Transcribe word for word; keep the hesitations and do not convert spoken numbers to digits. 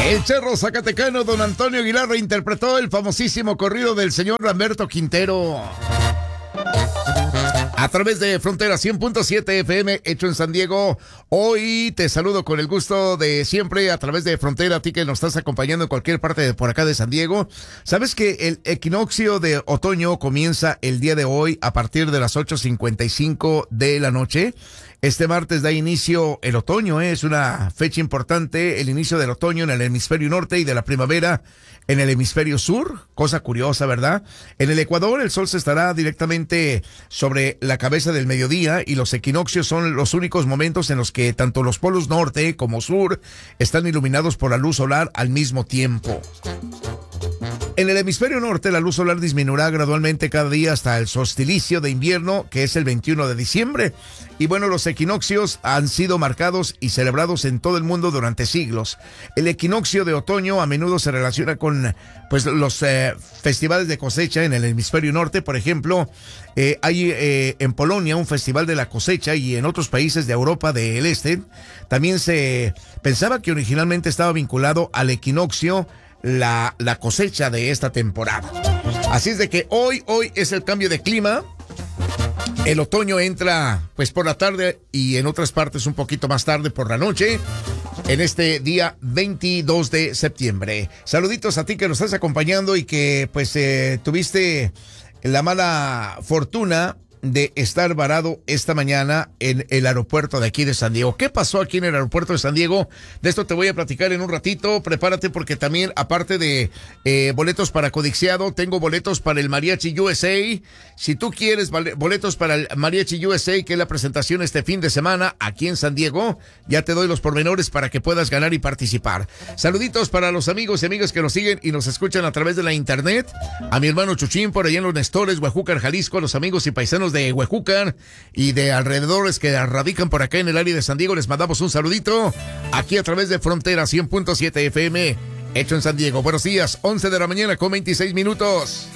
El charro zacatecano don Antonio Aguilar interpretó el famosísimo corrido del señor Lamberto Quintero. A través de Frontera cien punto siete F M, hecho en San Diego. Hoy te saludo con el gusto de siempre a través de Frontera, a ti que nos estás acompañando en cualquier parte de por acá de San Diego. ¿Sabes que el equinoccio de otoño comienza el día de hoy a partir de las ocho cincuenta y cinco de la noche? Este martes da inicio el otoño, ¿eh? Es una fecha importante, el inicio del otoño en el hemisferio norte y de la primavera en el hemisferio sur. Cosa curiosa, ¿verdad? En el Ecuador el sol se estará directamente sobre la cabeza del mediodía y los equinoccios son los únicos momentos en los que tanto los polos norte como sur están iluminados por la luz solar al mismo tiempo. En el hemisferio norte, la luz solar disminuirá gradualmente cada día hasta el solsticio de invierno, que es el veintiuno de diciembre. Y bueno, los equinoccios han sido marcados y celebrados en todo el mundo durante siglos. El equinoccio de otoño a menudo se relaciona con pues los eh, festivales de cosecha en el hemisferio norte. Por ejemplo, eh, hay eh, en Polonia un festival de la cosecha y en otros países de Europa del Este. También se pensaba que originalmente estaba vinculado al equinoccio La, la cosecha de esta temporada. Así es de que hoy, hoy es el cambio de clima. El otoño entra pues por la tarde y en otras partes un poquito más tarde por la noche. En este día veintidós de septiembre. Saluditos a ti que nos estás acompañando y que pues eh, tuviste la mala fortuna de estar varado esta mañana en el aeropuerto de aquí de San Diego. ¿Qué pasó aquí en el aeropuerto de San Diego? De esto te voy a platicar en un ratito. Prepárate porque también, aparte de eh, boletos para Codiciado, tengo boletos para el Mariachi U S A. Si tú quieres boletos para el Mariachi U S A, que es la presentación este fin de semana aquí en San Diego, ya te doy los pormenores para que puedas ganar y participar. Saluditos para los amigos y amigas que nos siguen y nos escuchan a través de la internet. A mi hermano Chuchín por allá en los Nestores, Huejúcar, Jalisco, a los amigos y paisanos de Huejúcar y de alrededores que radican por acá en el área de San Diego, les mandamos un saludito aquí a través de Frontera cien punto siete F M, hecho en San Diego. Buenos días, once de la mañana con veintiséis minutos.